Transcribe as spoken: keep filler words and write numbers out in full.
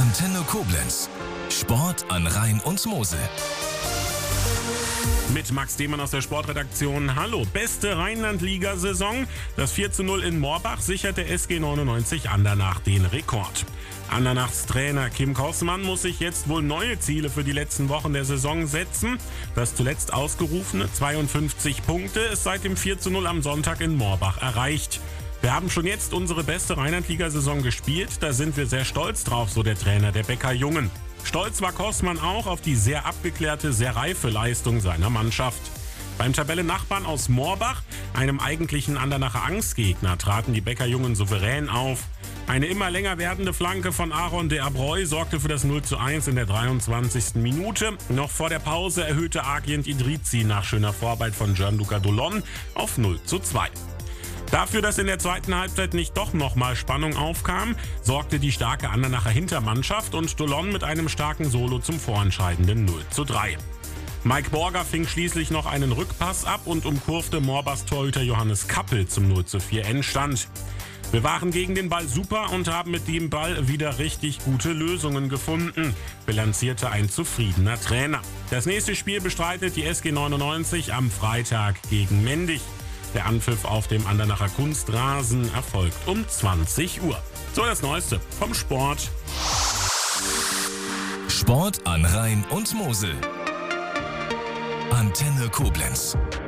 Antenne Koblenz. Sport an Rhein und Mosel. Mit Max Demann aus der Sportredaktion. Hallo, beste Rheinland-Liga-Saison. Das vier zu null in Morbach sichert der S G neunundneunzig Andernach den Rekord. Andernachs Trainer Kim Kossmann muss sich jetzt wohl neue Ziele für die letzten Wochen der Saison setzen. Das zuletzt ausgerufene zweiundfünfzig Punkte ist seit dem vier zu null am Sonntag in Morbach erreicht. Wir haben schon jetzt unsere beste Rheinland-Liga-Saison gespielt, da sind wir sehr stolz drauf, so der Trainer der Becker Jungen. Stolz war Kossmann auch auf die sehr abgeklärte, sehr reife Leistung seiner Mannschaft. Beim Tabellennachbarn aus Morbach, einem eigentlichen Andernacher Angstgegner, traten die Becker Jungen souverän auf. Eine immer länger werdende Flanke von Aaron de Abreu sorgte für das null zu eins in der dreiundzwanzigsten Minute. Noch vor der Pause erhöhte Argent Idrizi nach schöner Vorarbeit von Gianluca Dolon auf null zu zwei. Dafür, dass in der zweiten Halbzeit nicht doch nochmal Spannung aufkam, sorgte die starke Andernacher Hintermannschaft und Dolon mit einem starken Solo zum vorentscheidenden null zu drei. Mike Borger fing schließlich noch einen Rückpass ab und umkurfte Morbachs Torhüter Johannes Kappel zum null zu vier Endstand. Wir waren gegen den Ball super und haben mit dem Ball wieder richtig gute Lösungen gefunden, bilanzierte ein zufriedener Trainer. Das nächste Spiel bestreitet die S G neunundneunzig am Freitag gegen Mendig. Der Anpfiff auf dem Andernacher Kunstrasen erfolgt um zwanzig Uhr. So das Neueste vom Sport. Sport an Rhein und Mosel. Antenne Koblenz.